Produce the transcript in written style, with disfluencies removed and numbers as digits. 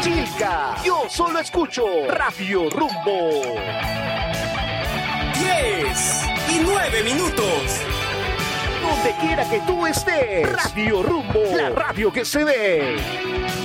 Chilca, yo solo escucho Radio Rumbo. 10:09. Donde quiera que tú estés, Radio Rumbo, la radio que se ve.